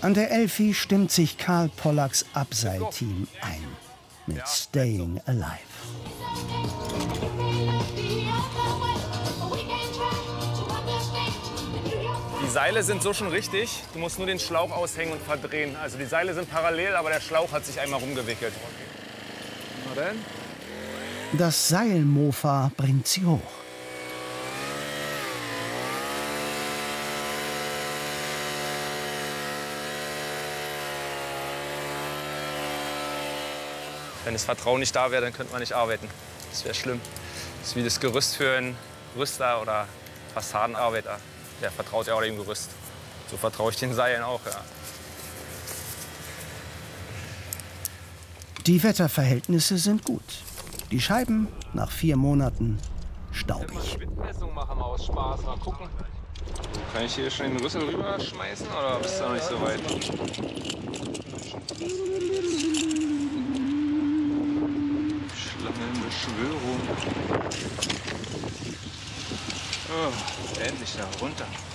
An der Elfi stimmt sich Karl Pollacks Abseilteam ein. Mit Staying Alive. Die Seile sind so schon richtig. Du musst nur den Schlauch aushängen und verdrehen. Also die Seile sind parallel, aber der Schlauch hat sich einmal rumgewickelt. Na denn? Das Seilmofa bringt sie hoch. Wenn das Vertrauen nicht da wäre, dann könnte man nicht arbeiten. Das wäre schlimm. Das ist wie das Gerüst für einen Rüster oder Fassadenarbeiter. Der vertraut ja auch dem Gerüst. So vertraue ich den Seilen auch, ja. Die Wetterverhältnisse sind gut. Die Scheiben nach 4 Monaten staubig. Windmessung machen wir aus Spaß. Mal gucken. Kann ich hier schon den Rüssel rüberschmeißen oder bist du noch nicht so weit? Schlangenbeschwörung. Oh, endlich da runter.